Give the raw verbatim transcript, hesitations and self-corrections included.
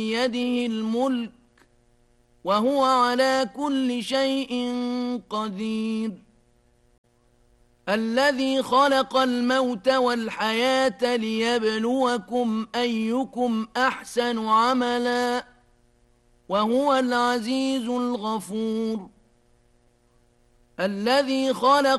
بيده الملك وهو على كل شيء قدير الذي خلق الموت والحياة ليبلوكم أيكم أحسن عملا وهو العزيز الغفور الذي خلق